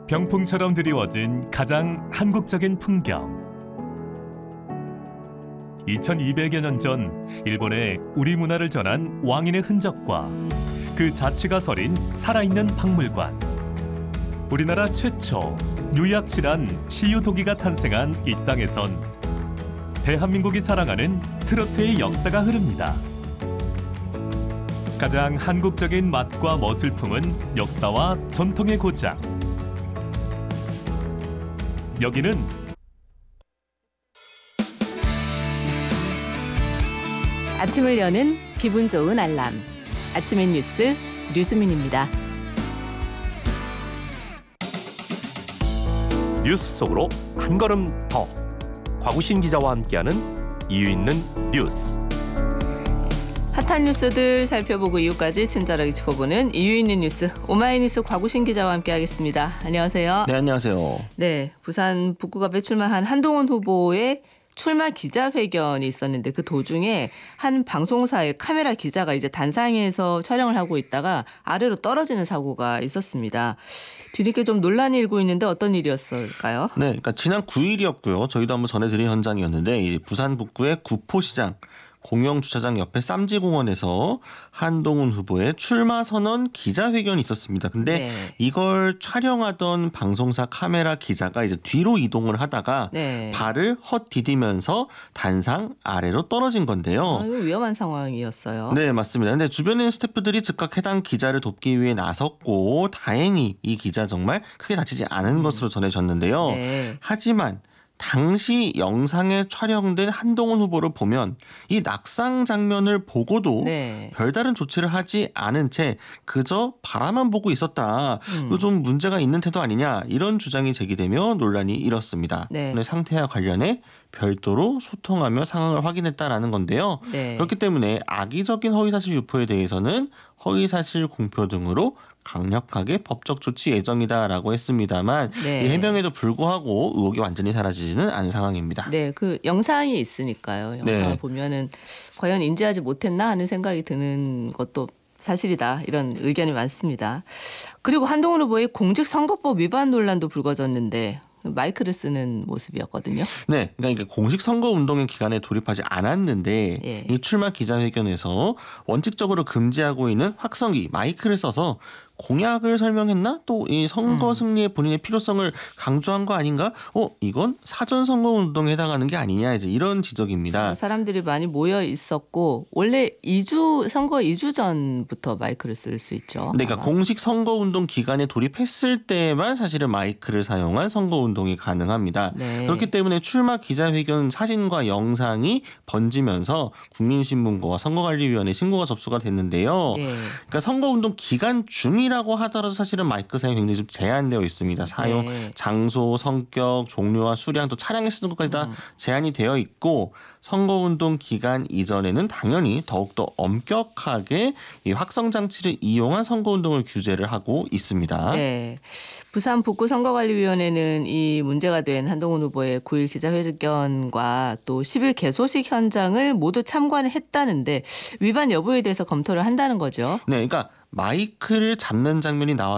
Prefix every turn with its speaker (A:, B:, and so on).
A: 병풍처럼 드리워진 가장 한국적인 풍경. 2200여 년 전 일본에 우리 문화를 전한 왕인의 흔적과 그 자취가 서린 살아있는 박물관. 우리나라 최초 유약실한 시유도기가 탄생한 이 땅에선 대한민국이 사랑하는 트로트의 역사가 흐릅니다. 가장 한국적인 맛과 멋을 품은 역사와 전통의 고장. 여기는
B: 아침을 여는 기분 좋은 알람. 아침의 뉴스 류수민입니다.
C: 뉴스 속으로 한 걸음 더. 곽우신 기자와 함께하는 이유 있는 뉴스.
B: 핫한 뉴스들 살펴보고 이유까지 친절하게 짚어보는 이유 있는 뉴스. 오마이뉴스 곽우신 기자와 함께하겠습니다. 안녕하세요.
D: 네, 안녕하세요.
B: 네, 부산 북구갑에 출마한 한동훈 후보의 출마 기자회견이 있었는데 그 도중에 한 방송사의 카메라 기자가 이제 단상에서 촬영을 하고 있다가 아래로 떨어지는 사고가 있었습니다. 뒤늦게 좀 논란이 일고 있는데 어떤 일이었을까요?
D: 네, 그러니까 지난 9일이었고요. 저희도 한번 전해드린 현장이었는데 이 부산 북구의 구포시장 공영주차장 옆에 쌈지공원에서 한동훈 후보의 출마 선언 기자회견이 있었습니다. 근데
B: 네.
D: 이걸 촬영하던 방송사 카메라 기자가 이제 뒤로 이동을 하다가
B: 네.
D: 발을 헛디디면서 단상 아래로 떨어진 건데요.
B: 이거 위험한 상황이었어요.
D: 네, 맞습니다. 근데 주변에 있는 스태프들이 즉각 해당 기자를 돕기 위해 나섰고 다행히 이 기자 정말 크게 다치지 않은 것으로 전해졌는데요.
B: 네.
D: 하지만 당시 영상에 촬영된 한동훈 후보를 보면 이 낙상 장면을 보고도
B: 네.
D: 별다른 조치를 하지 않은 채 그저 바라만 보고 있었다. 이거 좀 문제가 있는 태도 아니냐 이런 주장이 제기되며 논란이 일었습니다.
B: 네.
D: 오늘 상태와 관련해 별도로 소통하며 상황을 확인했다라는 건데요.
B: 네.
D: 그렇기 때문에 악의적인 허위사실 유포에 대해서는 허위사실 공표 등으로 강력하게 법적 조치 예정이다라고 했습니다만
B: 네.
D: 이 해명에도 불구하고 의혹이 완전히 사라지지는 않은 상황입니다.
B: 네, 그 영상이 있으니까요. 영상을
D: 네.
B: 보면은 과연 인지하지 못했나 하는 생각이 드는 것도 사실이다. 이런 의견이 많습니다. 그리고 한동훈 후보의 공직선거법 위반 논란도 불거졌는데 마이크를 쓰는 모습이었거든요.
D: 네, 그러니까 공식 선거 운동의 기간에 돌입하지 않았는데
B: 예.
D: 이 출마 기자회견에서 원칙적으로 금지하고 있는 확성기 마이크를 써서 공약을 설명했나? 또 이 선거 승리에 본인의 필요성을 강조한 거 아닌가? 이건 사전 선거 운동에 해당하는 게 아니냐 이제 이런 지적입니다.
B: 사람들이 많이 모여 있었고 원래 선거 2주 전부터 마이크를 쓸 수 있죠.
D: 네, 그러니까 공식 선거 운동 기간에 돌입했을 때만 사실은 마이크를 사용한 선거 운동이 가능합니다.
B: 네.
D: 그렇기 때문에 출마 기자회견 사진과 영상이 번지면서 국민신문고와 선거관리위원회 신고가 접수가 됐는데요.
B: 네.
D: 그러니까 선거 운동 기간 중이라고 하더라도 사실은 마이크 사용이 굉장히 좀 제한되어 있습니다. 사용
B: 네.
D: 장소, 성격, 종류와 수량 또 차량에 쓰는 것까지 다 제한이 되어 있고 선거운동 기간 이전에는 당연히 더욱더 엄격하게 이 확성장치를 이용한 선거운동을 규제를 하고 있습니다.
B: 네. 부산 북구 선거관리위원회는 이 문제가 된 한동훈 후보의 9일 기자회견과 또 10일 개소식 현장을 모두 참관했다는데 위반 여부에 대해서 검토를 한다는 거죠.
D: 네, 그러니까 마이크를 잡는 장면이 나와